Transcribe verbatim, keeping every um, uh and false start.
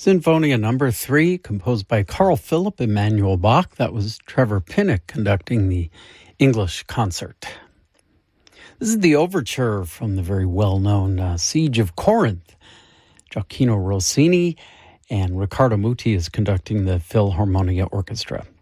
Sinfonia number three, composed by Carl Philipp Emanuel Bach. That was Trevor Pinnock conducting the English concert. This is the overture from the very well-known uh, Siege of Corinth. Gioacchino Rossini and Riccardo Muti is conducting the Philharmonia Orchestra.